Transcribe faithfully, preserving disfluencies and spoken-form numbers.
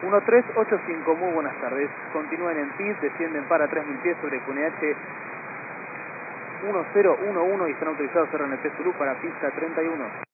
uno tres ocho cinco, muy buenas tardes. Continúen en pit, descienden para tres mil pies sobre Q N H uno cero uno uno y están autorizados R N T Zulu para pista treinta y uno.